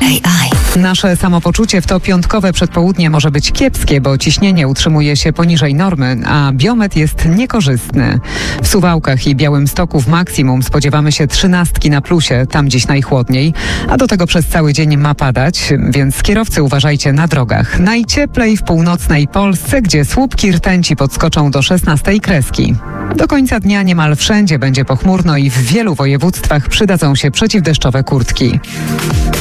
Nasze samopoczucie w to piątkowe przedpołudnie może być kiepskie, bo ciśnienie utrzymuje się poniżej normy, a biometr jest niekorzystny. W Suwałkach i Białymstoku w maksimum spodziewamy się 13 na plusie, tam dziś najchłodniej, a do tego przez cały dzień ma padać, więc kierowcy uważajcie na drogach. Najcieplej w północnej Polsce, gdzie słupki rtęci podskoczą do 16 kreski. Do końca dnia niemal wszędzie będzie pochmurno i w wielu województwach przydadzą się przeciwdeszczowe kurtki.